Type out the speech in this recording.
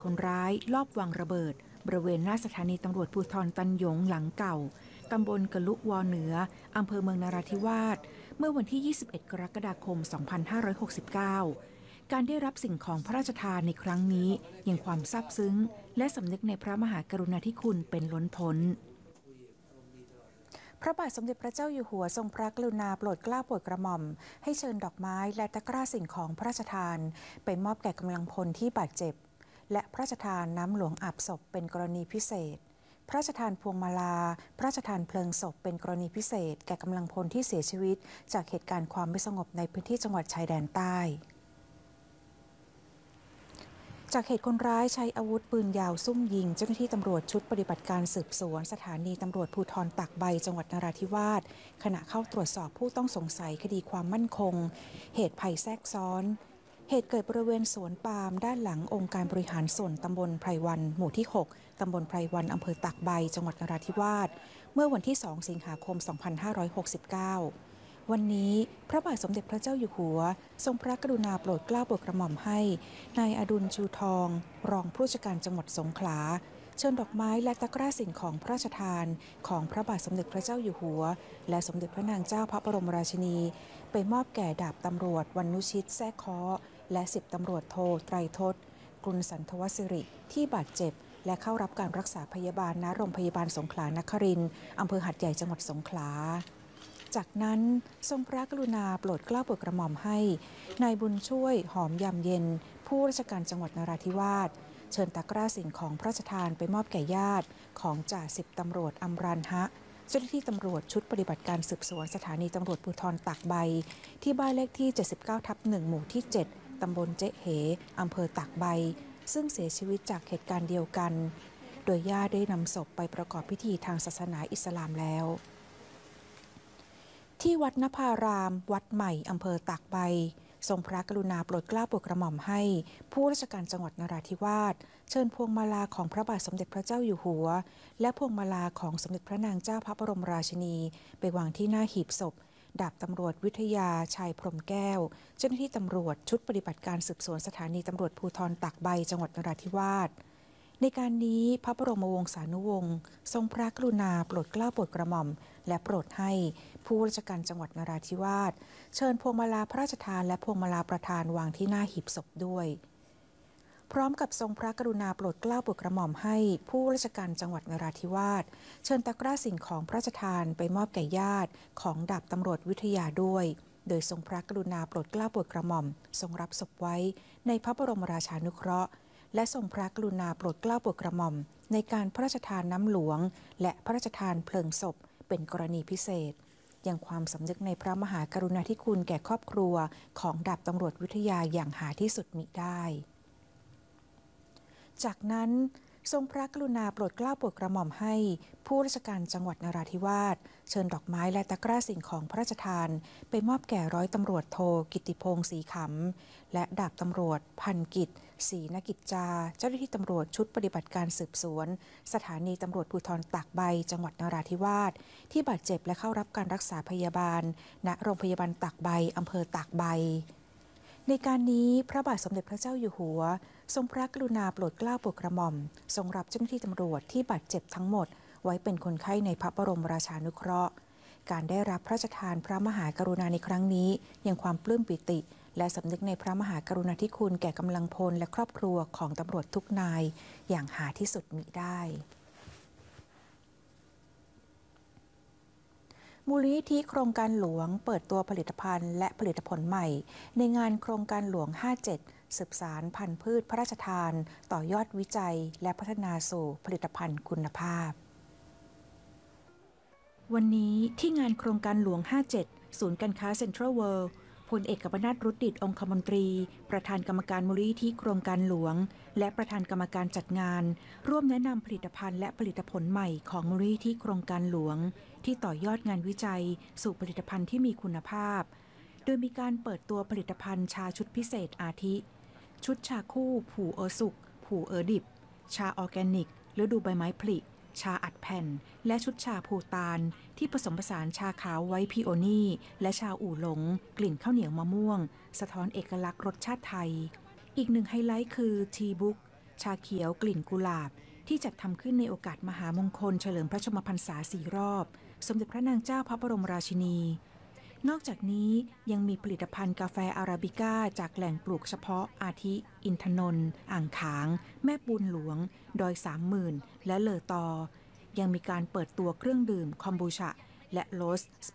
คนร้ายลอบวางระเบิดบริเวณหน้าสถานีตำรวจภูธรตันหยงหลังเก่าตำบลกะลุวอเหนืออำเภอเมืองนราธิวาสเมื่อวันที่ 21 กรกฎาคม 2569 การได้รับสิ่งของพระราชทานในครั้งนี้ยังความซาบซึ้งและสำนึกในพระมหากรุณาธิคุณเป็นล้นพ้นพระบาทสมเด็จพระเจ้าอยู่หัวทรงพระกรุณาโปรดเกล้าโปรดกระหม่อมให้เชิญดอกไม้และตะกร้าสิ่งของพระราชทานไปมอบแก่กำลังพลที่บาดเจ็บและพระราชทานน้ำหลวงอาบศพเป็นกรณีพิเศษพระราชทานพวงมาลาพระราชทานเพลิงศพเป็นกรณีพิเศษแก่กำลังพลที่เสียชีวิตจากเหตุการณ์ความไม่สงบในพื้นที่จังหวัดชายแดนใต้จากเหตุคนร้ายใช้อาวุธปืนยาวซุ่มยิงเจ้าหน้าที่ตำรวจชุดปฏิบัติการสืบสวนสถานีตำรวจภูธรตากใบจังหวัดนราธิวาสขณะเข้าตรวจสอบผู้ต้องสงสัยคดีความมั่นคงเหตุภัยแทรกซ้อนเหตุเกิดบริเวณสวนปาล์มด้านหลังองค์การบริหารส่วนตำบลไพรวันหมู่ที่ 6 ตำบลไพรวันอำเภอตากใบจังหวัดนราธิวาสเมื่อวันที่ 2 สิงหาคม 2569 วันนี้พระบาทสมเด็จพระเจ้าอยู่หัวทรงพระกรุณาโปรดเกล้าโปรดกระหม่อมให้นายอดุลชูทองรองผู้ว่าราชการจังหวัดสงขลาเชิญดอกไม้และตะกร้าสิ่งของพระราชทานของพระบาทสมเด็จพระเจ้าอยู่หัวและสมเด็จพระนางเจ้าพระบรมราชินีไปมอบแก่ดาบตำรวจวรรณุชิตแท้เคาะและ10 ตำรวจโทไตรทศกุลสันทวสิริที่บาดเจ็บและเข้ารับการรักษาพยาบาลณโรงพยาบาลสงขลานครินทร์อำเภอหัดใหญ่จังหวัดสงขลาจากนั้นทรงพระกรุณาโปรดเกล้าโปรดกระหม่อมให้นายบุญช่วยหอมยามเย็นผู้ราชการจังหวัดนราธิวาสเชิญตะกร้าสิ่งของพระราชทานไปมอบแก่ญาติของจ่า10 ตำรวจอำรันฮะเจ้าหน้าที่ตำรวจชุดปฏิบัติการสืบสวนสถานีตำรวจภูธรตากใบที่บ้านเลขที่ 79/1 หมู่ที่ 7 ตำบลเจ๊เหอำเภอตากใบซึ่งเสียชีวิตจากเหตุการณ์เดียวกันโดยญาติได้นำศพไปประกอบพิธีทางศาสนาอิสลามแล้วที่วัดนภารามวัดใหม่อำเภอตากใบทรงพระกรุณาโปรดเกล้าโปรดกระหม่อมให้ผู้ราชการจังหวัดนราธิวาสเชิญพวงมาลาของพระบาทสมเด็จพระเจ้าอยู่หัวและพวงมาลาของสมเด็จพระนางเจ้าพระบรมราชินีไปวางที่หน้าหีบศพดาบตำรวจวิทยาชัยพรหมแก้วเจ้าหน้าที่ตำรวจชุดปฏิบัติการสืบสวนสถานีตำรวจภูธรตากใบจังหวัดนราธิวาสในการนี้พระบรมวงศานุวงศ์ทรงพระกรุณาโปรดเกล้าโปรดกระหม่อมและโปรดให้ผู้ราชการจังหวัดนราธิวาสเชิญพวงมาลาพระราชทานและพวงมาลาประธานวางที่หน้าหีบศพด้วยพร้อมกับทรงพระกรุณาโปรดเกล้าโปรดกระหม่อมให้ผู้ราชการจังหวัดนราธิวาสเชิญตะกร้าสิ่งของพระราชทานไปมอบแก่ญาติของดาบตำรวจวิทยาด้วยโดยทรงพระกรุณาโปรดเกล้าโปรดกระหม่อมทรงรับศพไว้ในพระบรมราชานุเคราะห์และทรงพระกรุณาโปรดเกล้าโปรดกระหม่อมในการพระราชทานน้ำหลวงและพระราชทานเพลิงศพเป็นกรณีพิเศษยังความสำนึกในพระมหากรุณาธิคุณแก่ครอบครัวของดาบตำรวจวิทยาอย่างหาที่สุดมิได้จากนั้นทรงพระกรุณาโปรดเกล้าโปรดกระหม่อมให้ผู้ราชการจังหวัดนราธิวาสเชิญดอกไม้และตะกร้าสิ่งของพระราชทานไปมอบแก่ร้อยตำรวจโทกิตติพงศ์ศรีขำและดาบตำรวจพันกิจศรีนกิจจาเจ้าหน้าที่ตำรวจชุดปฏิบัติการสืบสวนสถานีตำรวจภูธรตากใบจังหวัดนราธิวาสที่บาดเจ็บและเข้ารับการรักษาพยาบาลณโรงพยาบาลตากใบอำเภอตากใบในการนี้พระบาทสมเด็จพระเจ้าอยู่หัวทรงพระกรุณาโปรดเกล้าโปรดกระหม่อมทรงรับเจ้าหน้าที่ตำรวจที่บาดเจ็บทั้งหมดไว้เป็นคนไข้ในพระบรมราชานุเคราะห์การได้รับพระราชทานพระมหากรุณาในครั้งนี้ยังความปลื้มปิติและสำนึกในพระมหากรุณาธิคุณแก่กำลังพลและครอบครัวของตำรวจทุกนายอย่างหาที่สุดมิได้มูลนิธิโครงการหลวงเปิดตัวผลิตภัณฑ์และผลิตผลใหม่ในงานโครงการหลวง 57 สืบสานพันธุ์พืชพระราชทานต่อยอดวิจัยและพัฒนาสู่ผลิตภัณฑ์คุณภาพวันนี้ที่งานโครงการหลวง 57 ศูนย์การค้าเซ็นทรัลเวิลด์พลเอกกัมปนาท รุตดิษฐ์องคมนตรีประธานกรรมการมูลนิธิโครงการหลวงและประธานกรรมการจัดงานร่วมแนะนำผลิตภัณฑ์และผลิตผลใหม่ของมูลนิธิโครงการหลวงที่ต่อยอดงานวิจัยสู่ผลิตภัณฑ์ที่มีคุณภาพโดยมีการเปิดตัวผลิตภัณฑ์ชาชุดพิเศษอาทิชุดชาคู่ผู่เออสุกผู่เออดิบชาออร์แกนิกฤดูใบไม้ผลิชาอัดแผ่นและชุดชาพูตาลที่ผสมผสานชาขาวไวท์พีโอนี่และชาอู่หลงกลิ่นข้าวเหนียวมะม่วงสะท้อนเอกลักษณ์รสชาติไทยอีกหนึ่งไฮไลท์คือทีบุ๊กชาเขียวกลิ่นกุหลาบที่จัดทำขึ้นในโอกาสมหามงคลเฉลิมพระชนมพรรษา4 รอบสมเด็จพระนางเจ้าพระบรมราชินี นอกจากนี้ยังมีผลิตภัณฑ์กาแฟอาราบิก้าจากแหล่งปลูกเฉพาะอาทิอินทนนท์อ่างขาง แม่ปูนหลวง ดอย30,000 และเลอตอ ยังมีการเปิดตัวเครื่องดื่มคอมบูชาและโรส